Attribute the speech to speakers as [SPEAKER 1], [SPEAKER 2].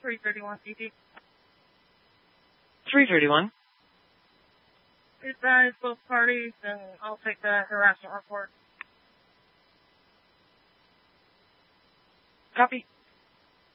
[SPEAKER 1] 331 CT.
[SPEAKER 2] 331.
[SPEAKER 1] Advise both parties, and I'll take the harassment report.
[SPEAKER 2] Copy.